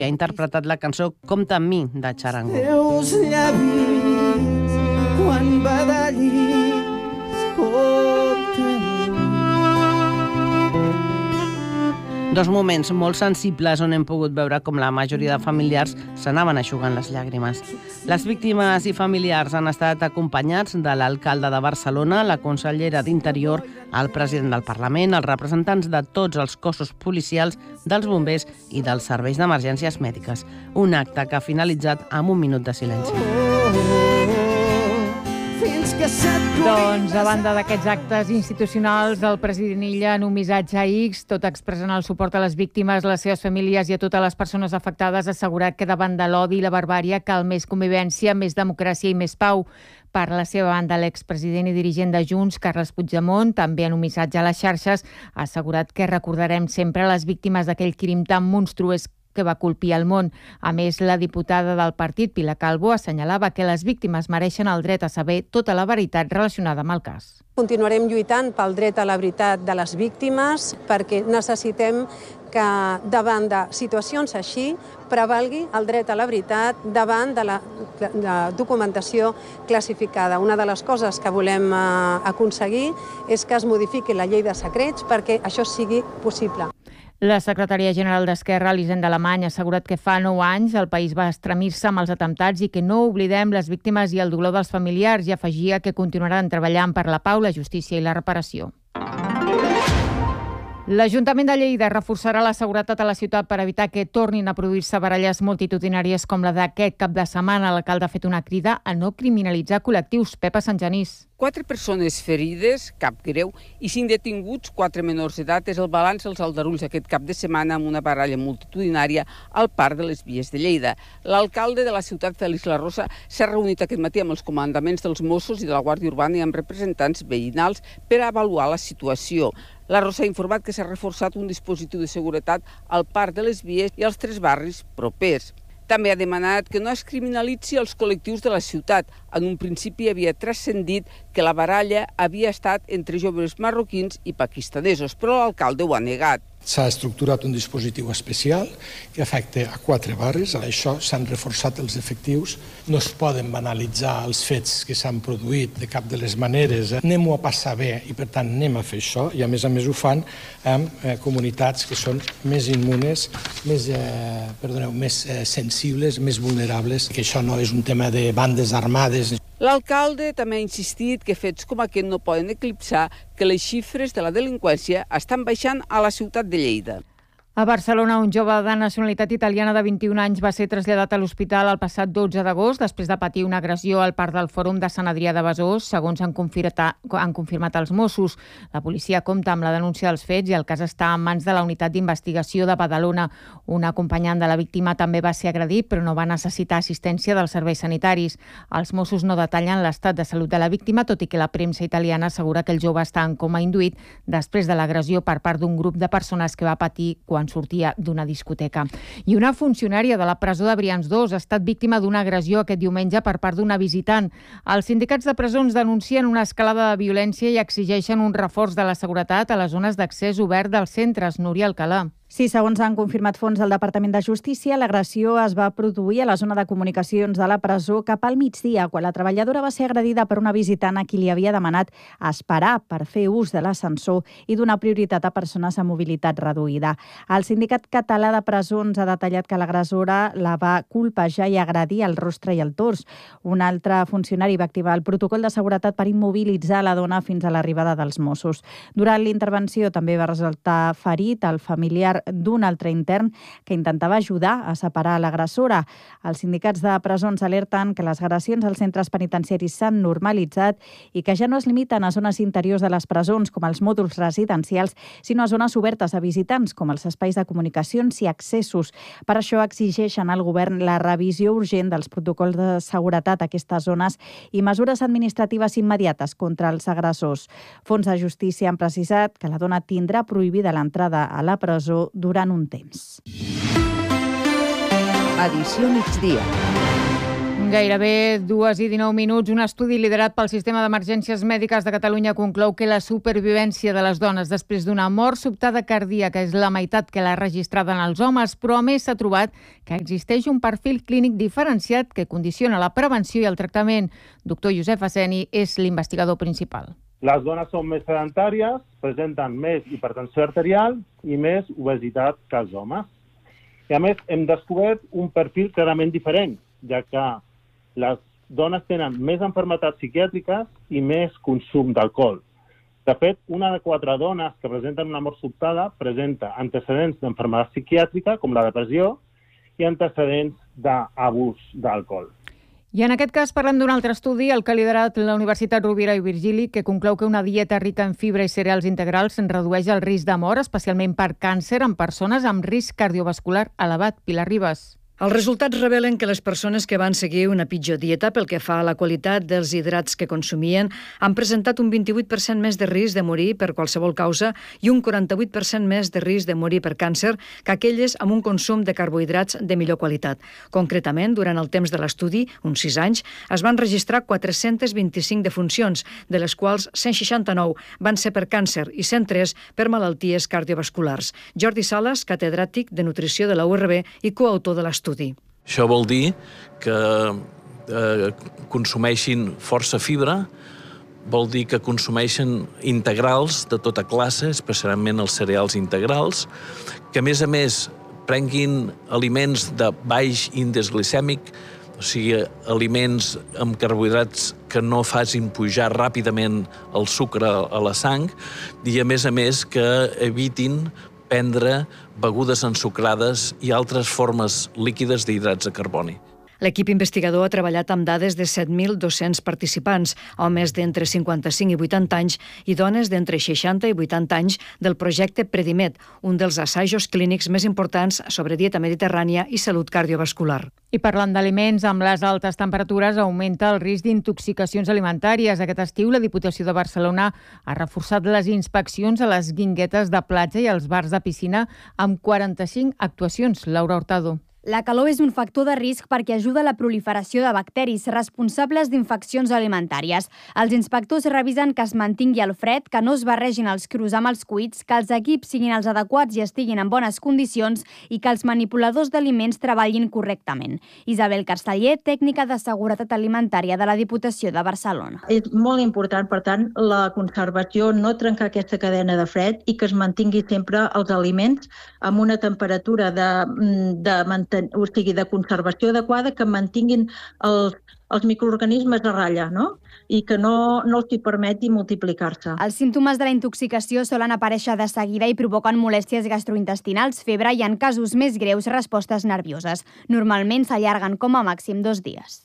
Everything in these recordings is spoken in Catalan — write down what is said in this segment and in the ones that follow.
Ha interpretat la cançó Compta amb mi, de Charango. Teus llavis, quan badallis, compta amb mi. Dos moments molt sensibles on hem pogut veure com la majoria de familiars s'anaven eixugant les llàgrimes. Les víctimes i familiars han estat acompanyats de l'alcalde de Barcelona, la consellera d'Interior, el president del Parlament, els representants de tots els cossos policials, dels bombers i dels serveis d'emergències mèdiques. Un acte que ha finalitzat amb un minut de silenci. Doncs, a banda d'aquests actes institucionals, el president Illa, en un missatge a X, tot expressant el suport a les víctimes, les seves famílies i a totes les persones afectades, ha assegurat que davant de l'odi i la barbària cal més convivència, més democràcia i més pau. Per la seva banda, l'expresident i dirigent de Junts, Carles Puigdemont, també en un missatge a les xarxes, ha assegurat que recordarem sempre les víctimes d'aquell crim tan monstruós que va colpir el món. A més, la diputada del partit, Pilar Calvo, assenyalava que les víctimes mereixen el dret a saber tota la veritat relacionada amb el cas. Continuarem lluitant pel dret a la veritat de les víctimes perquè necessitem que davant de situacions així prevalgui el dret a la veritat davant de la documentació classificada. Una de les coses que volem aconseguir és que es modifiqui la llei de secrets perquè això sigui possible. La secretària general d'Esquerra, Elisenda Alemany, ha assegurat que fa 9 anys el país va estremir-se amb els atemptats i que no oblidem les víctimes i el dolor dels familiars, i afegia que continuaran treballant per la pau, la justícia i la reparació. L'Ajuntament de Lleida reforçarà la seguretat a la ciutat per evitar que tornin a produir-se baralles multitudinàries com la d'aquest cap de setmana. L'alcalde ha fet una crida a no criminalitzar col·lectius. Pepa Sant Genís. 4 persones ferides, cap greu, i 5 detinguts, 4 menors d'edat, és el balanç dels aldarulls aquest cap de setmana amb una baralla multitudinària al Parc de les Vies de Lleida. L'alcalde de la ciutat, Félix La Rosa, s'ha reunit aquest matí amb els comandaments dels Mossos i de la Guàrdia Urbana i amb representants veïnals per avaluar la situació. La Rosa ha informat que s'ha reforçat un dispositiu de seguretat al Parc de les Vies i als 3 barris propers. També ha demanat que no es criminalitzi els col·lectius de la ciutat. En un principi havia transcendit que la baralla havia estat entre joves marroquins i pakistanesos, però l'alcalde ho ha negat. S'ha estructurat un dispositiu especial que afecta a 4 barris. A això s'han reforçat els efectius. No es poden banalitzar els fets que s'han produït de cap de les maneres. Anem-ho a passar bé i, per tant, anem a fer això. I, a més ho fan amb comunitats que són més immunes, més sensibles, més vulnerables, que això no és un tema de bandes armades. L'alcalde també ha insistit que fets com aquest no poden eclipsar que les xifres de la delinqüència estan baixant a la ciutat de Lleida. A Barcelona, un jove de nacionalitat italiana de 21 anys va ser traslladat a l'hospital el passat 12 d'agost després de patir una agressió al Parc del Fòrum de Sant Adrià de Besòs, segons han confirmat els Mossos. La policia compta amb la denúncia dels fets i el cas està en mans de la Unitat d'Investigació de Badalona. Un acompanyant de la víctima també va ser agredit, però no va necessitar assistència dels serveis sanitaris. Els Mossos no detallen l'estat de salut de la víctima, tot i que la premsa italiana assegura que el jove està en coma induït després de l'agressió per part d'un grup de persones que va patir quan sortia d'una discoteca. I una funcionària de la presó de Brians 2 ha estat víctima d'una agressió aquest diumenge per part d'una visitant. Els sindicats de presons denuncien una escalada de violència i exigeixen un reforç de la seguretat a les zones d'accés obert dels centres. Núria Alcalà. Sí, segons han confirmat fons del Departament de Justícia, l'agressió es va produir a la zona de comunicacions de la presó cap al migdia, quan la treballadora va ser agredida per una visitant a qui li havia demanat esperar per fer ús de l'ascensor i donar prioritat a persones amb mobilitat reduïda. El Sindicat Català de Presons ha detallat que l'agressora la va colpejar i agredir el rostre i el tors. Un altre funcionari va activar el protocol de seguretat per immobilitzar la dona fins a l'arribada dels Mossos. Durant l'intervenció també va resultar ferit el familiar d'un altre intern que intentava ajudar a separar l'agressora. Els sindicats de presons alerten que les agressions als centres penitenciaris s'han normalitzat i que ja no es limiten a zones interiors de les presons, com els mòduls residencials, sinó a zones obertes a visitants, com els espais de comunicacions i accessos. Per això exigeixen al govern la revisió urgent dels protocols de seguretat a aquestes zones i mesures administratives immediates contra els agressors. Fons de Justícia han precisat que la dona tindrà prohibida l'entrada a la presó durant un temps. Edició migdia. Gairebé 2:19. Un estudi liderat pel Sistema d'Emergències Mèdiques de Catalunya conclou que la supervivència de les dones després d'una mort sobtada cardíaca és la meitat que la registrada en els homes, però a més s'ha trobat que existeix un perfil clínic diferenciat que condiciona la prevenció i el tractament. Doctor Josep Asseni és l'investigador principal. Les dones són més sedentàries, presenten més hipertensió arterial i més obesitat que els homes. I a més hem descobert un perfil clarament diferent, ja que les dones tenen més malalties psiquiàtriques i més consum d'alcohol. De fet, una de 4 dones que presenten una mort sobtada presenta antecedents d'malaltia psiquiàtrica, com la depressió, i antecedents d'abús d'alcohol. I en aquest cas parlem d'un altre estudi, el que ha liderat la Universitat Rovira i Virgili, que conclou que una dieta rica en fibra i cereals integrals redueix el risc de mort, especialment per càncer en persones amb risc cardiovascular elevat. Pilar Ribas. Els resultats revelen que les persones que van seguir una pitjor dieta pel que fa a la qualitat dels hidrats que consumien han presentat un 28% més de risc de morir per qualsevol causa i un 48% més de risc de morir per càncer que aquelles amb un consum de carbohidrats de millor qualitat. Concretament, durant el temps de l'estudi, uns 6 anys, es van registrar 425 defuncions, de les quals 169 van ser per càncer i 103 per malalties cardiovasculars. Jordi Sales, catedràtic de nutrició de la URB i coautor de l'estudi. Això vol dir que consumeixin força fibra, vol dir que consumeixen integrals de tota classe, especialment els cereals integrals, que a més prenguin aliments de baix índex glicèmic, o sigui, aliments amb carbohidrats que no facin pujar ràpidament el sucre a la sang i a més que evitin prendre begudes ensucrades i altres formes líquides d'hidrats de carboni. L'equip investigador ha treballat amb dades de 7.200 participants, homes d'entre 55 i 80 anys i dones d'entre 60 i 80 anys del projecte Predimed, un dels assajos clínics més importants sobre dieta mediterrània i salut cardiovascular. I parlant d'aliments, amb les altes temperatures augmenta el risc d'intoxicacions alimentàries. Aquest estiu la Diputació de Barcelona ha reforçat les inspeccions a les guinguetes de platja i als bars de piscina amb 45 actuacions. Laura Hurtado. La calor és un factor de risc perquè ajuda a la proliferació de bacteris responsables d'infeccions alimentàries. Els inspectors revisen que es mantingui el fred, que no es barregin els crus amb els cuits, que els equips siguin els adequats i estiguin en bones condicions i que els manipuladors d'aliments treballin correctament. Isabel Casteller, tècnica de seguretat alimentària de la Diputació de Barcelona. És molt important, per tant, la conservació, no trencar aquesta cadena de fred i que es mantingui sempre els aliments amb una temperatura de conservació adequada, que mantinguin els microorganismes a ratlla, no? I que no els hi permeti multiplicar-se. Els símptomes de la intoxicació solen aparèixer de seguida i provoquen molèsties gastrointestinals, febre i, en casos més greus, respostes nervioses. Normalment s'allarguen com a màxim 2 dies.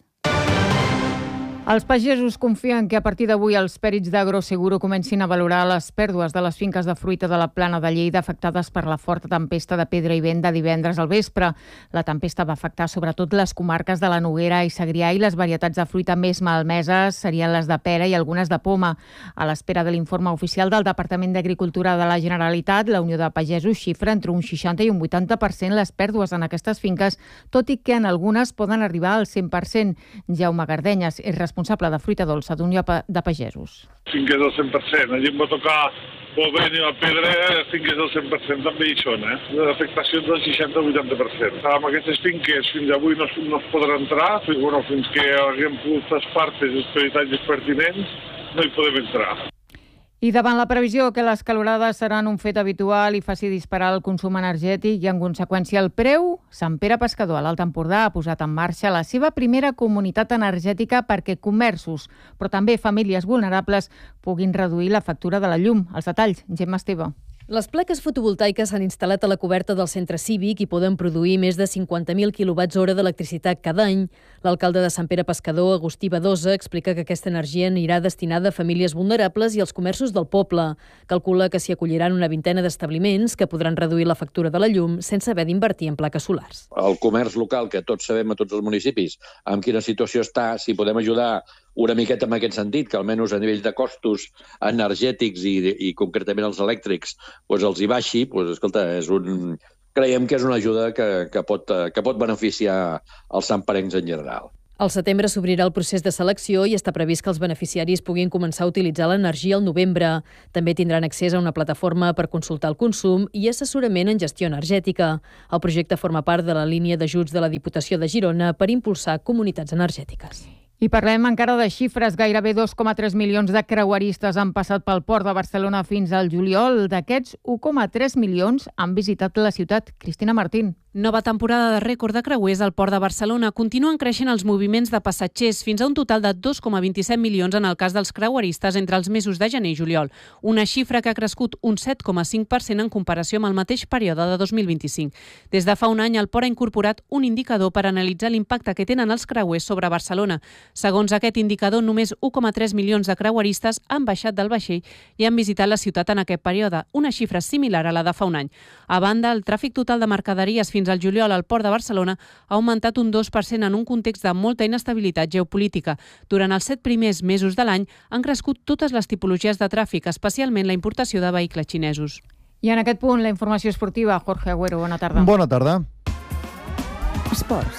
Els pagesos confien que a partir d'avui els pèrits d'Agroseguro comencin a valorar les pèrdues de les finques de fruita de la Plana de Lleida afectades per la forta tempesta de pedra i vent de divendres al vespre. La tempesta va afectar sobretot les comarques de la Noguera i Segrià i les varietats de fruita més malmeses serien les de pera i algunes de poma. A l'espera de l'informe oficial del Departament d'Agricultura de la Generalitat, la Unió de Pagesos xifra entre un 60 i un 80% les pèrdues en aquestes finques, tot i que en algunes poden arribar al 100%. Jaume Gardenyes és responsable de fruita dolça d'Unió de Pagesos. Finques del 100%. Allí em va tocar el vent i la pedra, finques del 100% també hi són, Afectacions del 60-80%. Amb aquestes finques fins avui no es podrà entrar, fins que haguem pogut fer partes i els peritatges pertinents, no hi podem entrar. I davant la previsió que les calorades seran un fet habitual i faci disparar el consum energètic i, en conseqüència, el preu, Sant Pere Pescador, a l'Alt Empordà, ha posat en marxa la seva primera comunitat energètica perquè comerços, però també famílies vulnerables, puguin reduir la factura de la llum. Els detalls, Gemma Esteve. Les plaques fotovoltaiques s'han instal·lat a la coberta del centre cívic i poden produir més de 50.000 kWh d'electricitat cada any. L'alcalde de Sant Pere Pescador, Agustí Badosa, explica que aquesta energia anirà destinada a famílies vulnerables i als comerços del poble. Calcula que s'hi acolliran una vintena d'establiments que podran reduir la factura de la llum sense haver d'invertir en plaques solars. El comerç local, que tots sabem a tots els municipis en quina situació està, si podem ajudar una miqueta en aquest sentit, que almenys a nivell de costos energètics i concretament els elèctrics els hi baixi, escolta, creiem que és una ajuda que pot beneficiar els santperencs en general. Al setembre s'obrirà el procés de selecció i està previst que els beneficiaris puguin començar a utilitzar l'energia al novembre. També tindran accés a una plataforma per consultar el consum i assessorament en gestió energètica. El projecte forma part de la línia d'ajuts de la Diputació de Girona per impulsar comunitats energètiques. I parlem encara de xifres. Gairebé 2,3 milions de creueristes han passat pel port de Barcelona fins al juliol. D'aquests, 1,3 milions han visitat la ciutat. Cristina Martín. Nova temporada de rècord de creuers al port de Barcelona. Continuen creixent els moviments de passatgers fins a un total de 2,27 milions en el cas dels creueristes entre els mesos de gener i juliol. Una xifra que ha crescut un 7,5% en comparació amb el mateix període de 2025. Des de fa un any, el port ha incorporat un indicador per analitzar l'impacte que tenen els creuers sobre Barcelona. Segons aquest indicador, només 1,3 milions de creueristes han baixat del vaixell i han visitat la ciutat en aquest període, una xifra similar a la de fa un any. A banda, el tràfic total de mercaderies fins al juliol al port de Barcelona ha augmentat un 2% en un context de molta inestabilitat geopolítica. Durant els 7 primers mesos de l'any han crescut totes les tipologies de tràfic, especialment la importació de vehicles xinesos. I en aquest punt, la informació esportiva. Jorge Agüero, bona tarda. Bona tarda. Esports.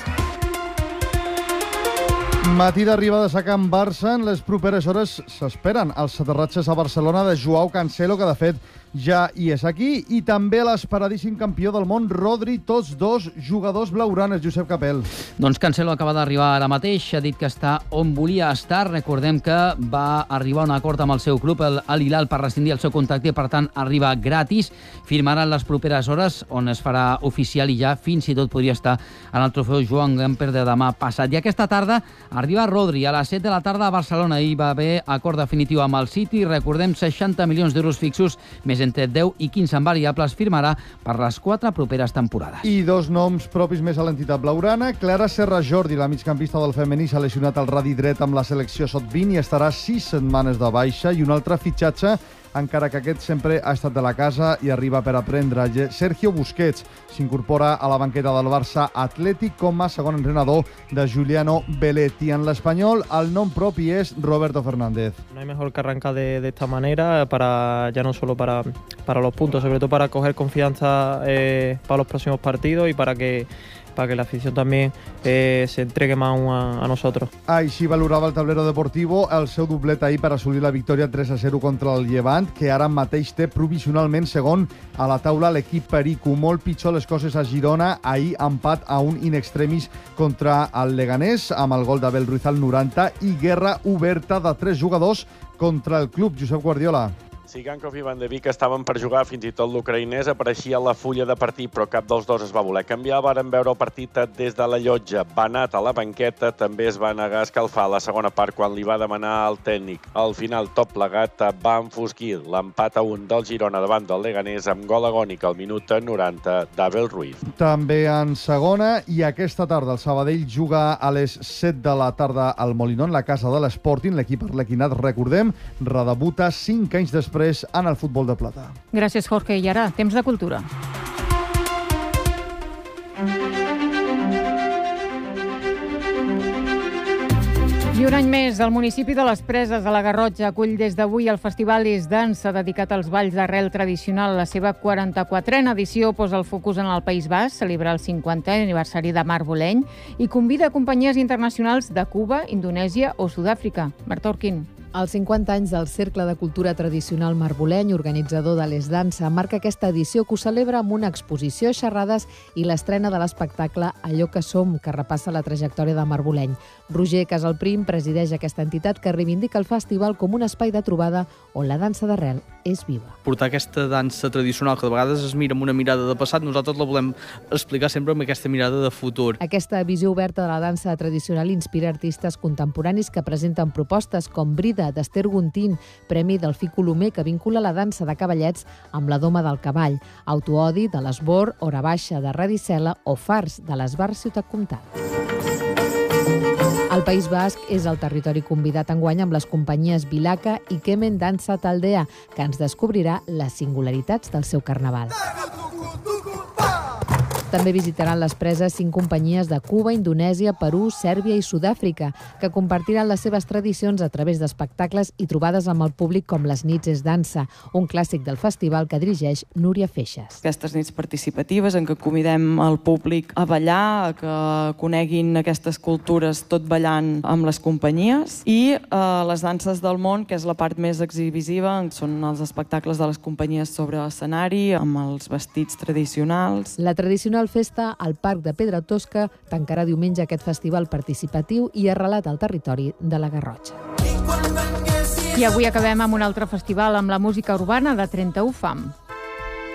Matí d'arribada a Can Barça. En les properes hores s'esperen els aterratges a Barcelona de Joao Cancelo, que de fet ja hi és aquí, i també l'esperadíssim campió del món, Rodri, tots dos jugadors blaugranes. Josep Capel. Doncs Cancelo acaba d'arribar ara mateix, ha dit que està on volia estar. Recordem que va arribar a un acord amb el seu club, el Hilal, per rescindir el seu contracte i per tant arriba gratis. Firmarà en les properes hores, on es farà oficial i ja fins i tot podria estar en el trofeu Joan Gamper de demà passat. I aquesta tarda arriba Rodri a les 7 de la tarda a Barcelona. Hi va haver acord definitiu amb el City. Recordem, 60 milions d'euros fixos, més entre 10 i 15 en variables, firmarà per les 4 properes temporades. I dos noms propis més a l'entitat blaugrana. Clara Serra Jordi, la migcampista del femení, s'ha lesionat al radi dret amb la selecció sub-20 i estarà 6 setmanes de baixa. I un altre fitxatge, encara que aquest sempre ha estat de la casa i arriba per aprendre. Sergio Busquets s'incorpora a la banqueta del Barça Atlètic com a segon entrenador de Giuliano Belletti. En l'espanyol, el nom propi és Roberto Fernández. No hay mejor que arrancar de esta manera, ya no solo para los puntos, sobre todo para coger confianza para los próximos partidos y para que la afición también se entregue más a nosotros. Així valorava el tablero deportivo el seu doblet ahir per assolir la victòria 3-0 contra el Llevant, que ara mateix té provisionalment segon a la taula l'equip perico. Molt pitjor les coses a Girona, ahir empat a un in extremis contra el Leganés, amb el gol d'Abel Ruiz al 90 i guerra oberta de 3 jugadors contra el club. Josep Guardiola. Sigankov i Van de Beek estaven per jugar, fins i tot l'ucraïnès apareixia a la fulla de partit, però cap dels dos es va voler canviar. Varen veure el partit des de la llotja. Banat a la banqueta també es va negar a escalfar la segona part quan li va demanar al tècnic. Al final, tot plegat, va enfosquir l'empat a 1 del Girona davant del Leganés amb gol agònic al minut 90 d'Abel Ruiz. També en segona, i aquesta tarda el Sabadell juga a les 7 de la tarda al Molinón, la casa de l'Sporting. L'equip arlequinat, recordem, redebuta 5 anys després en el futbol de plata. Gràcies, Jorge. I ara, temps de cultura. I un any més, el municipi de les Preses, a la Garrotxa, acull des d'avui el Festival És Dansa, dedicat als balls d'arrel tradicional. La seva 44a edició posa el focus en el País Basc, celebra el 50è aniversari de Mar Boleny i convida companyies internacionals de Cuba, Indonèsia o Sud-àfrica. Marta Orquín. Els 50 anys del Cercle de Cultura Tradicional Marboleny, organitzador de l'És Dansa, marca aquesta edició que ho celebra amb una exposició, xerrades i l'estrena de l'espectacle Allò que som, que repassa la trajectòria de Marboleny. Roger Casalprim presideix aquesta entitat que reivindica el festival com un espai de trobada on la dansa d'arrel és viva. Portar aquesta dansa tradicional que de vegades es mira amb una mirada de passat, nosaltres la volem explicar sempre amb aquesta mirada de futur. Aquesta visió oberta de la dansa tradicional inspira artistes contemporanis que presenten propostes com Brida, d'Ester Guntín, premi Delfí Colomer, que vincula la dansa de cavallets amb la doma del cavall, Autoodi, de l'Esbor, Hora Baixa, de Radicela o Fars, de l'Esbar Ciutat Comtal. El País Basc és el territori convidat enguany amb les companyies Vilaca i Kemen Dansa Taldea, que ens descobrirà les singularitats del seu carnaval. També visitaran les preses 5 companyies de Cuba, Indonèsia, Perú, Sèrbia i Sud-àfrica, que compartiran les seves tradicions a través d'espectacles i trobades amb el públic com les Nits és dansa, un clàssic del festival que dirigeix Núria Feixas. Aquestes nits participatives en què convidem el públic a ballar, a que coneguin aquestes cultures tot ballant amb les companyies, i les danses del món, que és la part més exhibisiva, són els espectacles de les companyies sobre l'escenari, amb els vestits tradicionals. La tradicional festa al Parc de Pedra Tosca tancarà diumenge aquest festival participatiu i arrelat al territori de la Garrotxa. I avui acabem amb un altre festival amb la música urbana de 31 Fam.